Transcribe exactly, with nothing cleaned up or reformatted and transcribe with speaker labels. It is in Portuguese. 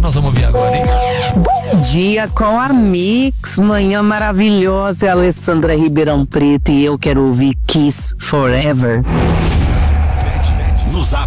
Speaker 1: nós vamos ouvir agora, hein?
Speaker 2: Bom dia com a Mix, manhã maravilhosa, é a Alessandra Ribeirão Preto e eu quero ouvir Kiss Forever.
Speaker 1: No Zap.